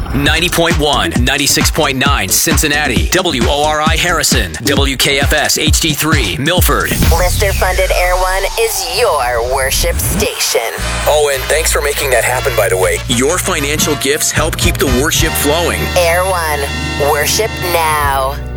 90.1, 96.9 Cincinnati, WORI Harrison, WKFS HD3 Milford. Listener-funded Air One is your worship station. Oh, and thanks for making that happen, by the way. Your financial gifts help keep the worship flowing. Air One, worship now.